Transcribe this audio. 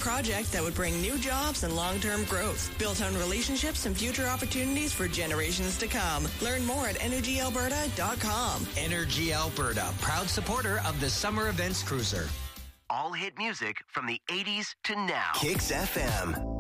project that would bring new jobs and long-term growth, built on relationships and future opportunities for generations to come. Learn more at energyalberta.com. Energy Alberta, proud supporter of the Summer Events Cruiser. All hit music from the 80s to now. Kicks FM.